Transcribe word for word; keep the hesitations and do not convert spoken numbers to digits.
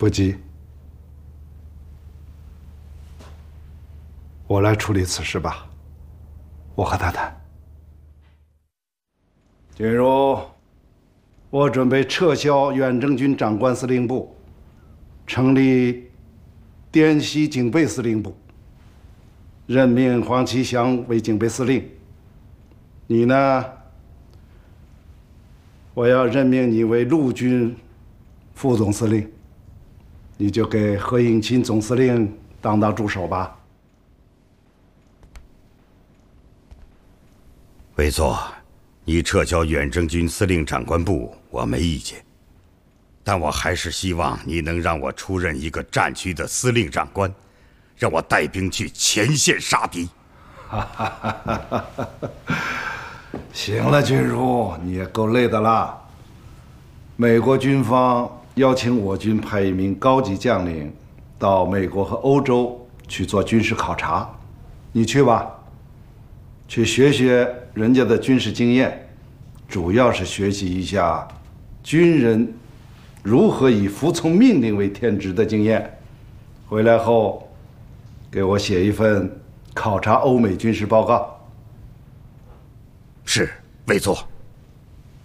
不急，我来处理此事吧。我和他谈。君如，我准备撤销远征军长官司令部，成立滇西警备司令部，任命黄其祥为警备司令。你呢？我要任命你为陆军副总司令，你就给何应钦总司令当当助手吧。 委座，你撤销远征军司令长官部，我没意见，但我还是希望你能让我出任一个战区的司令长官，让我带兵去前线杀敌。 行了，君如，你也够累的了。美国军方邀请我军派一名高级将领到美国和欧洲去做军事考察，你去吧，去学学人家的军事经验，主要是学习一下军人如何以服从命令为天职的经验。回来后，给我写一份考察欧美军事报告。 是，委座。